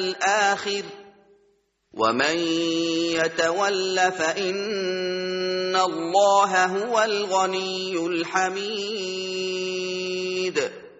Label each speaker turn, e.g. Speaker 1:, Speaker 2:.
Speaker 1: الآخر ومن يتول فإن الله هو الغني الحميد